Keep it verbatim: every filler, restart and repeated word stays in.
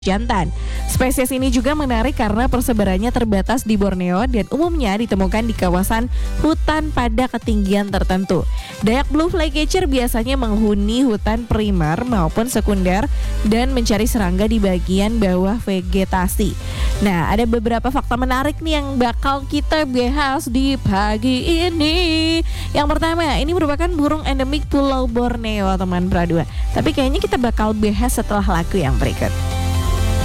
jantan. Spesies ini juga menarik karena persebarannya terbatas di Borneo dan umumnya ditemukan di kawasan hutan pada ketinggian tertentu. Dayak blue flycatcher biasanya menghuni hutan primer maupun sekunder dan mencari serangga di bagian bawah vegetasi. Nah, ada beberapa fakta menarik nih yang bakal kita bahas di pagi ini. Yang pertama, ini merupakan burung endemik Pulau Borneo, teman Pradua. Tapi kayaknya kita bakal bahas setelah lagu yang berikut.